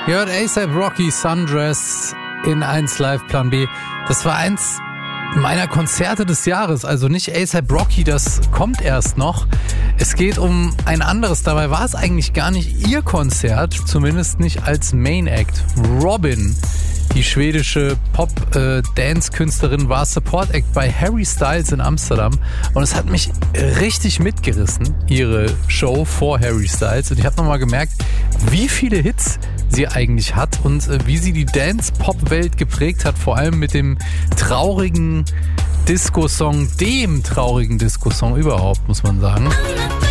Ihr hört A$AP Rocky, Sundress in 1 Live Plan B. Das war eins meiner Konzerte des Jahres. Also nicht A$AP Rocky, das kommt erst noch. Es geht um ein anderes. Dabei war es eigentlich gar nicht ihr Konzert, zumindest nicht als Main Act. Robyn, die schwedische Pop-Dance-Künstlerin, war Support Act bei Harry Styles in Amsterdam. Und es hat mich richtig mitgerissen, ihre Show vor Harry Styles. Und ich habe nochmal gemerkt, wie viele Hits sie eigentlich hat und wie sie die Dance-Pop-Welt geprägt hat, vor allem mit dem traurigen Disco-Song überhaupt, muss man sagen.